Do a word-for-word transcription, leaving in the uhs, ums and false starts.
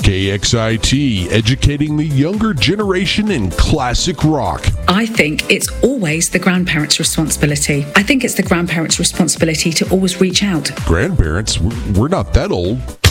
K X I T, educating the younger generation in classic rock. I think it's always the grandparents' responsibility. I think it's the grandparents' responsibility to always reach out. Grandparents? We're not that old.